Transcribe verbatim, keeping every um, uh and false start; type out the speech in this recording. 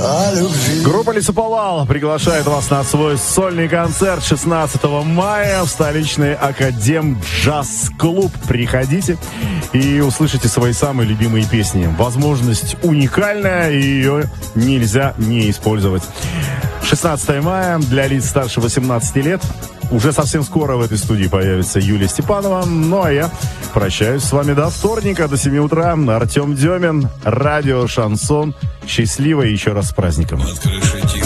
о любви. Группа Лесоповал приглашает вас на свой сольный концерт шестнадцатого мая в столичный Академ Джаз-клуб. Приходите и услышите свои самые любимые песни. Возможность уникальная, и ее нельзя не использовать. шестнадцатого мая для лиц старше восемнадцати лет. Уже совсем скоро в этой студии появится Юлия Степанова. Ну а я прощаюсь с вами до вторника, до семи утра. Артем Демин, радио «Шансон». Счастливо и еще раз с праздником. Под крышей тихо.